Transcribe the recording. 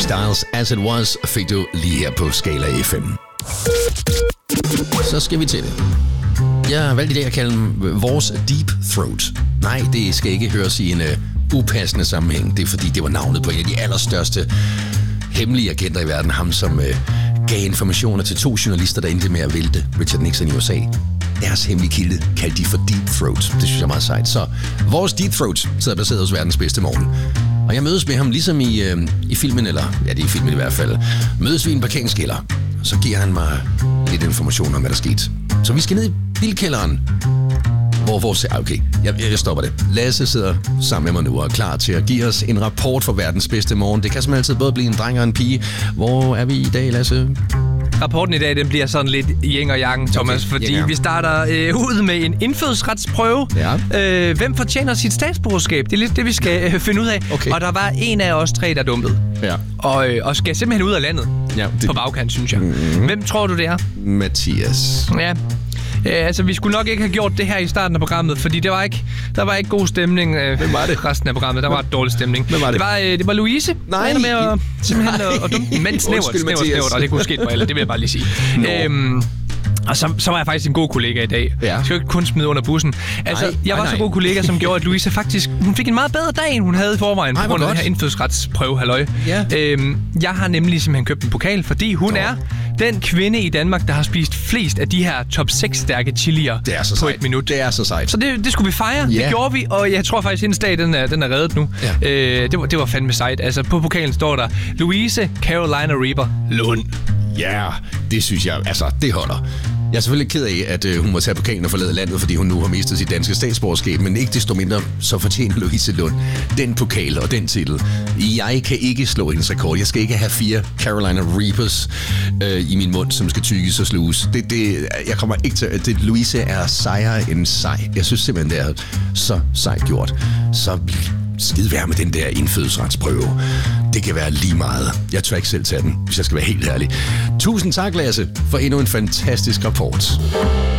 Styles, As It Was, fik du lige her på Skala FM. Så skal vi til det. Jeg har valgt i dag at kalde vores Deep Throat. Nej, det skal ikke høres i en upassende sammenhæng. Det er fordi, det var navnet på en af de allerstørste hemmelige agenter i verden. Ham, som gav informationer til 2 journalister, der endte med at vælte Richard Nixon i USA. Deres hemmelige kilde kaldte de for Deep Throat. Det synes jeg er meget sejt. Så vores Deep Throat sidder baseret hos verdens bedste morgen. Og jeg mødes med ham ligesom i filmen, eller ja, det er i filmen i hvert fald. Mødes vi i en parkeringskælder. Så giver han mig lidt information om, hvad der skete. Så vi skal ned i bilkælderen, hvor vores... Okay, jeg stopper det. Lasse sidder sammen med mig nu og er klar til at give os en rapport for verdens bedste morgen. Det kan som altid både blive en dreng og en pige. Hvor er vi i dag, Lasse? Rapporten i dag, den bliver sådan lidt yin og yang, Thomas, okay, fordi vi starter ud med en indfødsretsprøve. Ja. Hvem fortjener sit statsborgerskab? Det er lidt det, vi skal finde ud af. Okay. Og der var en af os 3, der dumpede. Ja. Og skal simpelthen ud af landet. Ja, det... På bagkant, synes jeg. Mm-hmm. Hvem tror du, det er? Mathias. Ja. Altså, vi skulle nok ikke have gjort det her i starten af programmet, fordi der var ikke god stemning. Hvem var det? Resten af programmet, der var et dårlig stemning. Hvem var det? Det var Louise. Nej. Med at, simpelthen at dumpe. Men snævert, og det kunne ske for alle, det vil jeg bare lige sige. Og så var jeg faktisk en god kollega i dag. Ja. Jeg skal ikke kun smide under bussen. Altså, jeg var så god kollega, som gjorde, at Louise faktisk... Hun fik en meget bedre dag, end hun havde i forvejen, på grund af den her indfødsretsprøve, halløj. Ja. Jeg har nemlig simpelthen købt en pokal, fordi hun er den kvinde i Danmark, der har spist flest af de her top 6 stærke chilier på et minut. Det er så sejt. Så det skulle vi fejre. Yeah. Det gjorde vi, og jeg tror faktisk, at hendes dag, den er reddet nu. Yeah. Det var fandme sejt. Altså, på pokalen står der Louise Carolina Reaper Lund. Ja, det synes jeg, altså, det holder. Jeg er selvfølgelig ked af, at hun må tage pokalen og forlade landet, fordi hun nu har mistet sit danske statsborgerskab, men ikke desto mindre, så fortjener Louise Lund den pokal og den titel. Jeg kan ikke slå hendes rekord. Jeg skal ikke have 4 Carolina Reapers i min mund, som skal tygges og sluges. Jeg kommer ikke til... Louise er sejere end sej. Jeg synes simpelthen, det er så sejt gjort. Så skide være med den der indfødsretsprøve. Det kan være lige meget. Jeg tør ikke selv tage den, hvis jeg skal være helt ærlig. Tusind tak, Lasse, for endnu en fantastisk rapport.